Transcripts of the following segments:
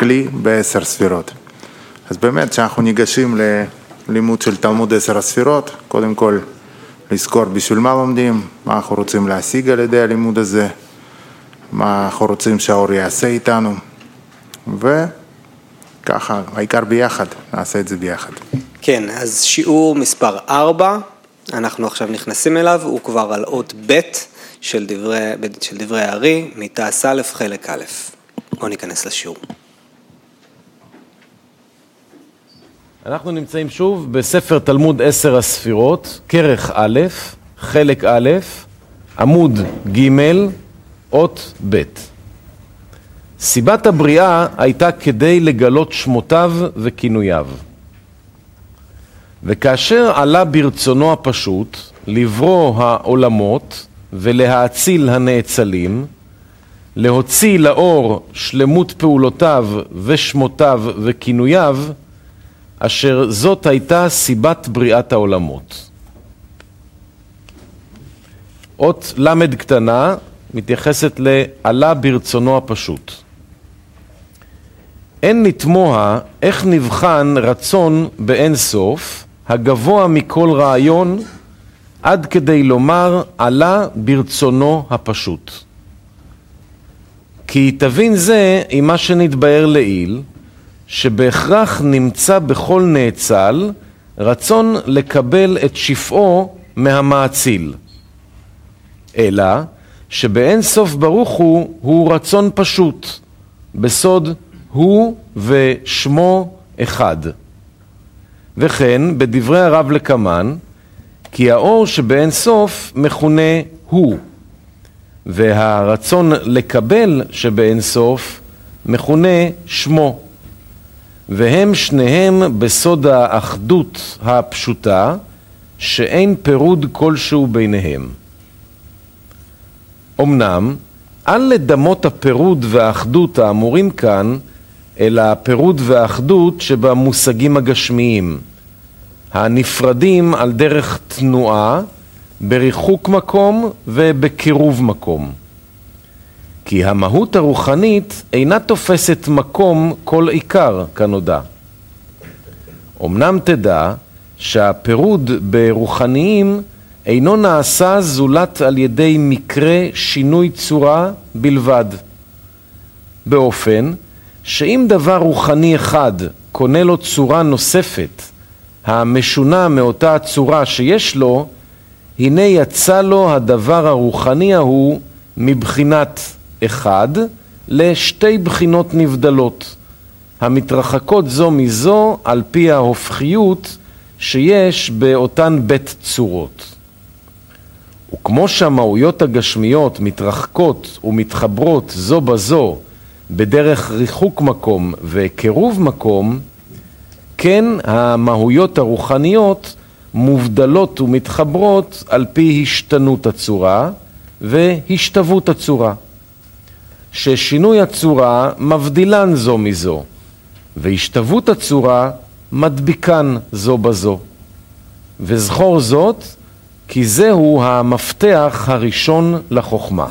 כלי ב10 ספירות. אז באמת שאנחנו ניגשים ללימוד של תלמוד 10 הספירות, קודם כל לזכור בשביל מה לומדים, מה אנחנו רוצים להשיג על ידי הלימוד הזה, מה אנחנו רוצים שהאור יעשה איתנו, וככה, העיקר ביחד, נעשה את זה ביחד. כן, אז שיעור מספר 4, אנחנו עכשיו נכנסים אליו, הוא כבר על אות ב' של דברי הארי, מתעש א' חלק א'. בואו ניכנס לשיעור. אנחנו נמצאים שוב בספר תלמוד 10 הספירות, כרך א', חלק א', עמוד ג', אות ב'. סיבת הבריאה הייתה כדי לגלות שמותיו וכינוייו. וכאשר עלה ברצונו הפשוט לברוא העולמות ולהאציל הנאצלים, להוציא לאור שלמות פעולותיו ושמותיו וכינוייו, אשר זאת הייתה סיבת בריאת העולמות. אות למד קטנה מתייחסת לעלה ברצונו הפשוט. אין נתמוה איך נבחן רצון באין סוף, הגבוה מכל רעיון, עד כדי לומר עלה ברצונו הפשוט. כי תבין זה עם מה שנתבאר לעיל, שבהכרח נמצא בכל נאצל רצון לקבל את שפעו מהמאציל. אלא שבאין סוף ברוך הוא רצון פשוט, בסוד הוא ושמו אחד. וכן בדברי הרב לקמן, כי האור שבאין סוף מכונה הוא, והרצון לקבל שבאין סוף מכונה שמו, והם שניהם בסוד האחדות הפשוטה, שאין פירוד כלשהו ביניהם. אמנם, אל לדמות הפירוד והאחדות האמורים כאן, אלא הפירוד והאחדות שבמושגים הגשמיים, הנפרדים על דרך תנועה, בריחוק מקום ובקירוב מקום. כי המהות הרוחנית אינה תופסת מקום כל עיקר כנודע. אמנם תדע שהפירוד ברוחניים אינו נעשה זולת על ידי מקרה שינוי צורה בלבד. באופן שאם דבר רוחני אחד קונה לו צורה נוספת, המשונה מאותה הצורה שיש לו, הנה יצא לו הדבר הרוחני ההוא מבחינת אחד לשתי בחינות נבדלות, המתרחקות זו מזו על פי ההופכיות שיש באותן בית צורות. וכמו שהמהויות הגשמיות מתרחקות ומתחברות זו בזו בדרך ריחוק מקום וקירוב מקום, כן המהויות הרוחניות מובדלות ומתחברות על פי השתנות הצורה והשתוות הצורה, ששינוי הצורה מבדילן זו מזו, והשתוות הצורה מדביקן זו בזו. וזכור זאת, כי זהו המפתח הראשון לחוכמה.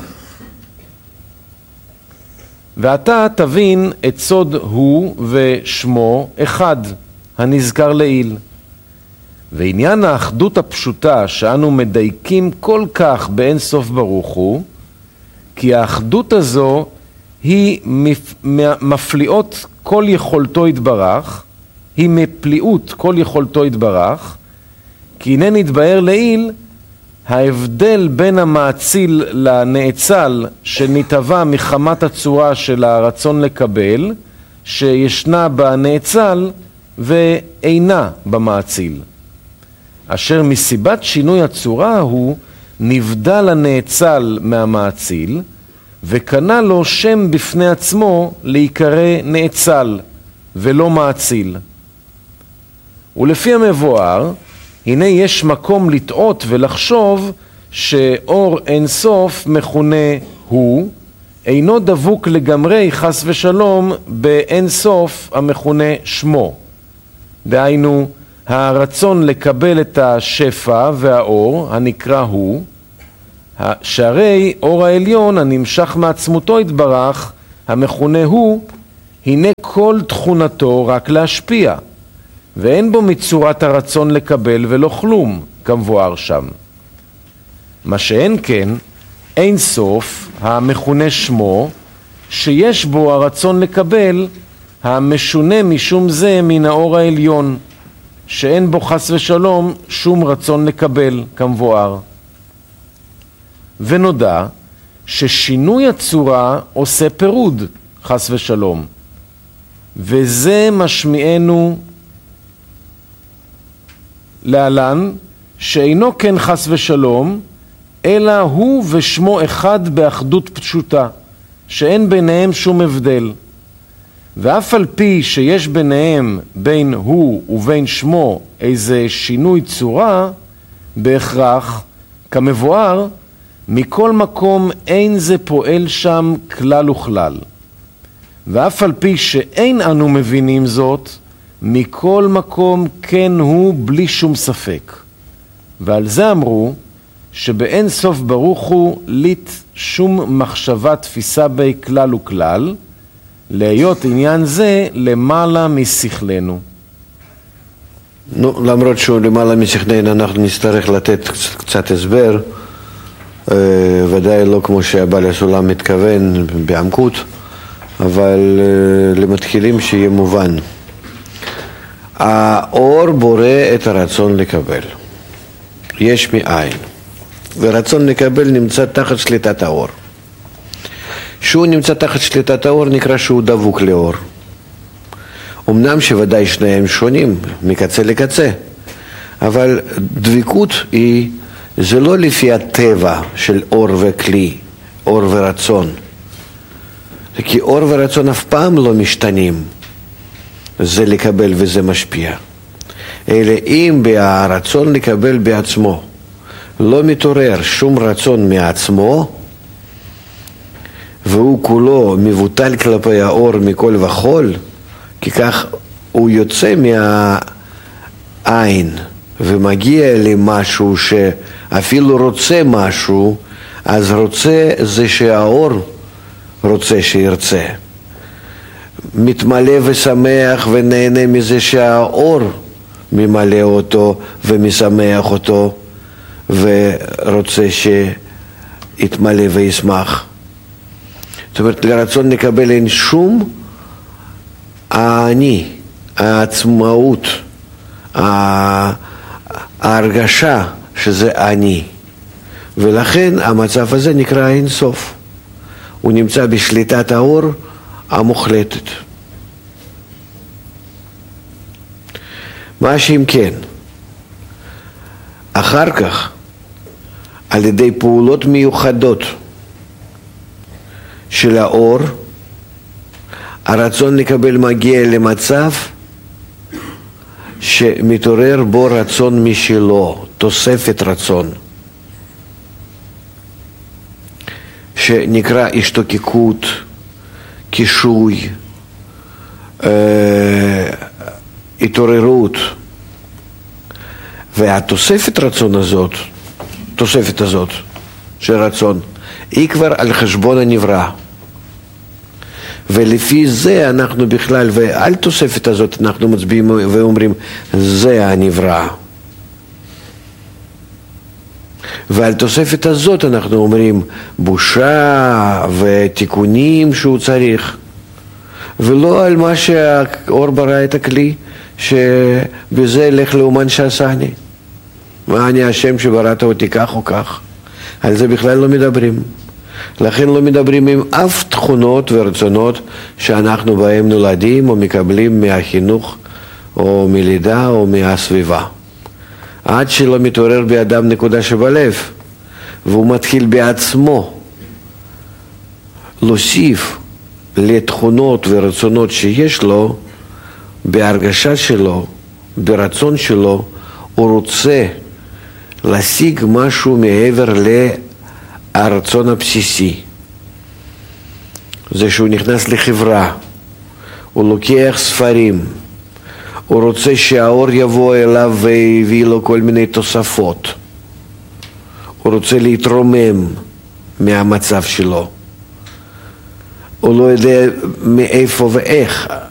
ואתה תבין את סוד הוא ושמו אחד, הנזכר לעיל. ועניין האחדות הפשוטה שאנו מדייקים כל כך באין סוף ברוך הוא, כי האחדות הזו היא מפליאות כל יכולתו יתברך, היא מפליאות כל יכולתו יתברך, כי הנה נתבאר לעיל ההבדל בין המאציל לנאצל שנתהווה מחמת הצורה של הרצון לקבל, שישנה בנאצל ואינה במאציל. אשר מסיבת שינוי הצורה הוא נבדל הנאצל מהמאציל, וקנה לו שם בפני עצמו להיקרא נאצל ולא מאציל. ולפי המבואר, הנה יש מקום לטעות ולחשוב שאור אין סוף מכונה הוא, אינו דבוק לגמרי חס ושלום באין סוף המכונה שמו. דהיינו, הרצון לקבל את השפע והאור הנקרא הוא, שהרי אור העליון הנמשך מעצמותו יתברך המכונה הוא, הנה כל תכונתו רק להשפיע, ואין בו מצורת הרצון לקבל ולא כלום, כמבואר שם. מה שאין כן, אין סוף, המכונה שמו, שיש בו הרצון לקבל, המשונה משום זה מן האור העליון, שאין בו חס ושלום שום רצון לקבל, כמבואר. ונודע ששינוי הצורה עושה פירוד, חס ושלום, וזה משמיענו להלן, שאינו כן חס ושלום, אלא הוא ושמו אחד באחדות פשוטה, שאין ביניהם שום הבדל. ואף על פי שיש ביניהם, בין הוא ובין שמו, איזה שינוי צורה, בהכרח, כמבואר, מכל מקום אין זה פועל שם כלל וכלל. ואף על פי שאין אנו מבינים זאת, מכל מקום כן הוא בלי שום ספק. ועל זה אמרו, שבאין סוף ברוך הוא ליט שום מחשבה תפיסה בי כלל וכלל, להיות עניין זה למעלה משכלנו. למרות שהוא למעלה משכלנו, אנחנו נצטרך לתת קצת הסבר, ודאי לא כמו שהבעל הסולם מתכוון בעמקות, אבל למתחילים שיהיה מובן. האור בורא את הרצון לקבל, יש מאין, ורצון לקבל נמצא תחת שליטת האור. שהוא נמצא תחת שליטת האור נקרא שהוא דבוק לאור. אמנם שוודאי שניהם שונים מקצה לקצה, אבל דביקות זה לא לפי הטבע של אור וכלי, אור ורצון. כי אור ורצון אף פעם לא משתנים, זה לקבל וזה משפיע. אלא אם ברצון לקבל בעצמו לא מתעורר שום רצון מעצמו, והוא כולו מבוטל כלפי האור מכל וכל, כי כך הוא יוצא מהעין ומגיע למשהו שאפילו רוצה משהו, אז רוצה זה שהאור רוצה שירצה. מתמלא ושמח ונהנה מזה שהאור ממלא אותו ומשמח אותו ורוצה שיתמלא וישמח. זאת אומרת, לרצון לקבל אין שום אני, העצמאות, ההרגשה שזה אני. ולכן המצב הזה נקרא אין סוף. הוא נמצא בשליטת האור המוחלטת. מה שאם כן, אחר כך, על ידי פעולות מיוחדות של האור, הרצון לקבל מגיע למצב שמתעורר בו רצון משלו, תוספת רצון, שנקרא השתוקקות, קישוי, התעוררות. והתוספת רצון הזאת, תוספת הזאת של רצון, היא כבר על חשבון הנברא. ולפי זה אנחנו בכלל, ועל תוספת הזאת אנחנו מצביעים ואומרים, זה הנברא. ועל תוספת הזאת אנחנו אומרים בושה ותיקונים שהוא צריך, ולא על מה שהאור ברא את הכלי, שבזה לך לאומן שעשני. מה אני השם שבראת אותי כך או כך? על זה בכלל לא מדברים. לכן לא מדברים עם אף תכונות ורצונות שאנחנו בהם נולדים או מקבלים מהחינוך או מלידה או מהסביבה. עד שלא מתעורר באדם נקודה שבלב, והוא מתחיל בעצמו להוסיף לתכונות ורצונות שיש לו, בהרגשה שלו, ברצון שלו, הוא רוצה להשיג משהו מעבר הרצון הבסיסי. זה שהוא נכנס לחברה, הוא לוקח ספרים, הוא רוצה שהאור יבוא אליו ויביא לו כל מיני תוספות, הוא רוצה להתרומם מהמצב שלו, הוא לא יודע מאיפה ואיך,